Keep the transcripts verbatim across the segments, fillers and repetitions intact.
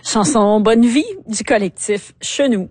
Chanson Bonne Vie du collectif Chenou.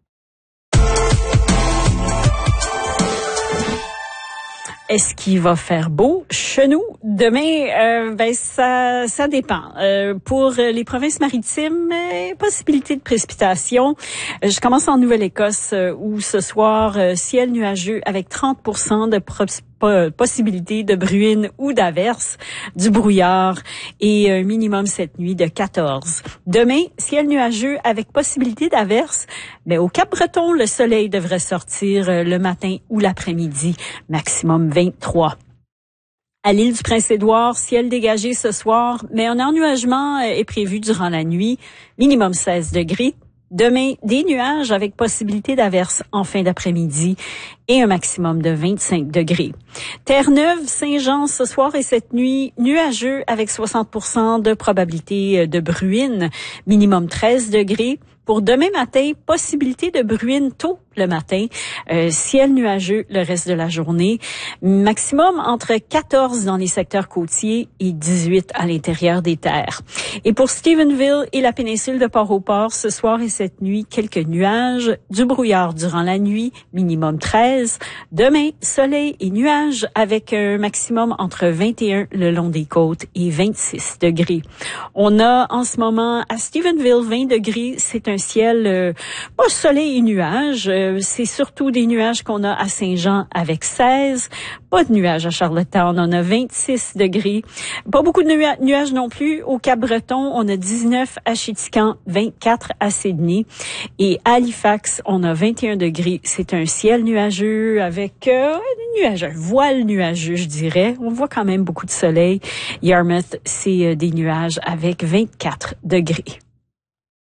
Est-ce qu'il va faire beau chez nous demain? Euh, ben ça, ça dépend. Euh, pour les provinces maritimes, euh, possibilité de précipitation. Euh, je commence en Nouvelle-Écosse euh, où ce soir euh, ciel nuageux avec trente pour cent de pro- possibilité de bruine ou d'averse, du brouillard et un minimum cette nuit de quatorze. Demain, ciel nuageux avec possibilité d'averse, mais au Cap-Breton, le soleil devrait sortir le matin ou l'après-midi, maximum vingt-trois. À l'île du Prince-Édouard, ciel dégagé ce soir, mais un ennuagement est prévu durant la nuit, minimum seize degrés. Demain, des nuages avec possibilité d'averse en fin d'après-midi et un maximum de vingt-cinq degrés. Terre-Neuve, Saint-Jean, ce soir et cette nuit, nuageux avec soixante pour cent de probabilité de bruine, minimum treize degrés. Pour demain matin, possibilité de bruine tôt le matin, euh, ciel nuageux le reste de la journée, maximum entre quatorze dans les secteurs côtiers et dix-huit à l'intérieur des terres. Et pour Stephenville et la péninsule de Port-au-Port, ce soir et cette nuit, quelques nuages, du brouillard durant la nuit, minimum treize. Demain, soleil et nuages avec un maximum entre vingt et un le long des côtes et vingt-six degrés. On a en ce moment à Stephenville vingt degrés, c'est un ciel euh, pas soleil et nuages. Euh, c'est surtout des nuages qu'on a à Saint-Jean avec seize. Pas de nuages à Charlottetown, on a vingt-six degrés. Pas beaucoup de nua- nuages non plus. Au Cap-Breton, on a dix-neuf à Chéticamp, vingt-quatre à Sydney. Et à Halifax, on a vingt et un degrés. C'est un ciel nuageux avec euh, des nuages, un voile nuageux, je dirais. On voit quand même beaucoup de soleil. Yarmouth, c'est euh, des nuages avec vingt-quatre degrés.